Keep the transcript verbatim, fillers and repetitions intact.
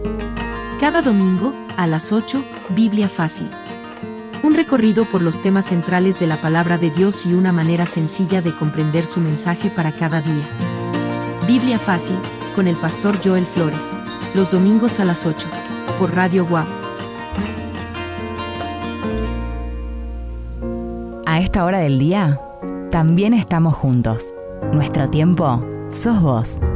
Cada domingo, a las ocho, Biblia Fácil. Un recorrido por los temas centrales de la palabra de Dios y una manera sencilla de comprender su mensaje para cada día. Biblia Fácil, con el pastor Joel Flores. Los domingos a las ocho, por Radio Guau. A esta hora del día, también estamos juntos. Nuestro tiempo sos vos.